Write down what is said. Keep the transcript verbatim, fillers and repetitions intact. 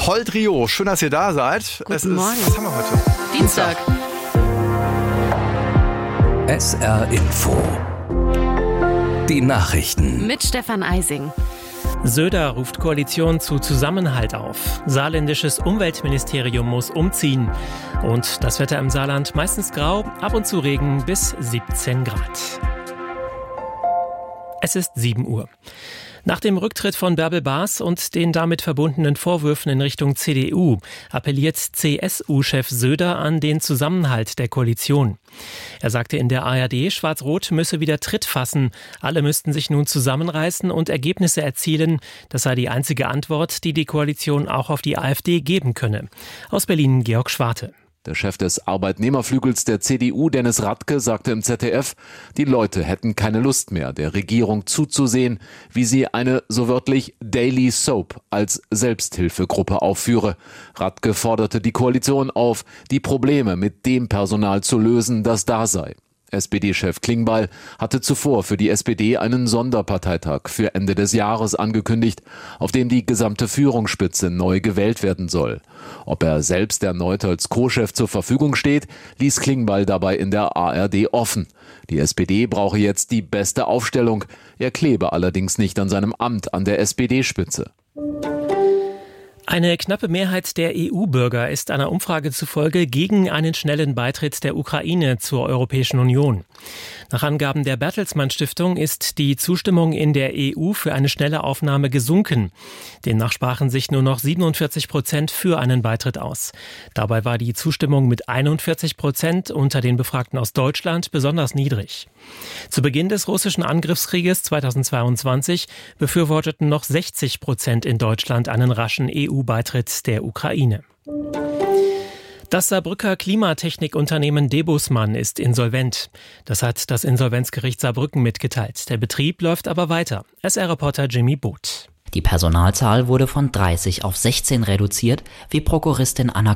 Volltrio, schön, dass ihr da seid. Guten es ist, Morgen. Was haben wir heute? Dienstag. S R Info. Die Nachrichten. Mit Stefan Eising. Söder ruft Koalition zu Zusammenhalt auf. Saarländisches Umweltministerium muss umziehen. Und das Wetter im Saarland meistens grau, ab und zu Regen bis siebzehn Grad. Es ist sieben Uhr. Nach dem Rücktritt von Bärbel Baas und den damit verbundenen Vorwürfen in Richtung C D U appelliert C S U-Chef Söder an den Zusammenhalt der Koalition. Er sagte in der A R D, Schwarz-Rot müsse wieder Tritt fassen. Alle müssten sich nun zusammenreißen und Ergebnisse erzielen. Das sei die einzige Antwort, die die Koalition auch auf die AfD geben könne. Aus Berlin Georg Schwarte. Der Chef des Arbeitnehmerflügels der C D U, Dennis Radke, sagte im Z D F, die Leute hätten keine Lust mehr, der Regierung zuzusehen, wie sie eine, so wörtlich, Daily Soap als Selbsthilfegruppe aufführe. Radke forderte die Koalition auf, die Probleme mit dem Personal zu lösen, das da sei. S P D-Chef Klingbeil hatte zuvor für die S P D einen Sonderparteitag für Ende des Jahres angekündigt, auf dem die gesamte Führungsspitze neu gewählt werden soll. Ob er selbst erneut als Co-Chef zur Verfügung steht, ließ Klingbeil dabei in der A R D offen. Die S P D brauche jetzt die beste Aufstellung. Er klebe allerdings nicht an seinem Amt an der S P D-Spitze. Eine knappe Mehrheit der E U-Bürger ist einer Umfrage zufolge gegen einen schnellen Beitritt der Ukraine zur Europäischen Union. Nach Angaben der Bertelsmann Stiftung ist die Zustimmung in der E U für eine schnelle Aufnahme gesunken. Demnach sprachen sich nur noch siebenundvierzig Prozent für einen Beitritt aus. Dabei war die Zustimmung mit einundvierzig Prozent unter den Befragten aus Deutschland besonders niedrig. Zu Beginn des russischen Angriffskrieges zweitausendzweiundzwanzig befürworteten noch sechzig Prozent in Deutschland einen raschen E U-Beitritt der Ukraine. Das Saarbrücker Klimatechnikunternehmen Debusmann ist insolvent. Das hat das Insolvenzgericht Saarbrücken mitgeteilt. Der Betrieb läuft aber weiter. S R-Reporter Jimmy Boot. Die Personalzahl wurde von dreißig auf sechzehn reduziert, wie Prokuristin Anna